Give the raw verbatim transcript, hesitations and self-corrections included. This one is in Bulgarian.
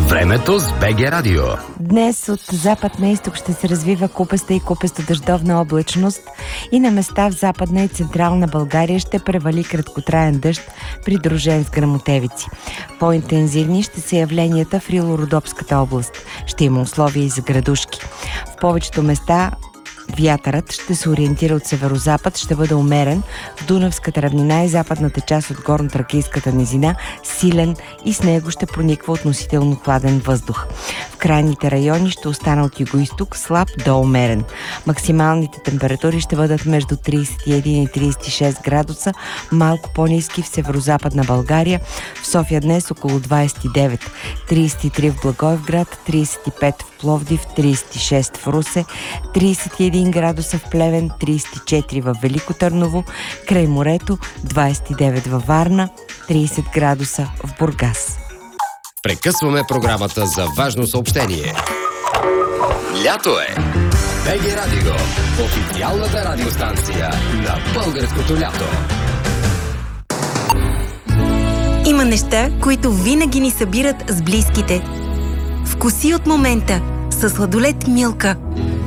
Времето с БГ Радио. Днес от запад на изток ще се развива купеста и купесто-дъждовна облачност и на места в Западна и Централна България ще превали краткотраен дъжд, придружен с гръмотевици. По-интензивни ще са явленията в Рило-Родопската област. Ще има условия и за градушки. В повечето места вятърът ще се ориентира от северозапад, ще бъде умерен в Дунавската равнина и западната част от горно-тракийската низина, силен и с него ще прониква относително хладен въздух. В крайните райони ще остане от югоизток слаб до умерен. Максималните температури ще бъдат между трийсет и един и трийсет и шест градуса, малко по-ниски в северозападна България. В София днес около двайсет и девет, трийсет и три в Благоевград, трийсет и пет в Пловдив, трийсет и шест в Русе, трийсет и един градуса в Плевен, трийсет и четири в Велико Търново, край морето, двайсет и девет във Варна, трийсет градуса в Бургас. Прекъсваме програмата за важно съобщение. Лято е! БГ Радио, официалната радиостанция на българското лято. Има неща, които винаги ни събират с близките. Вкуси от момента със сладолед Милка.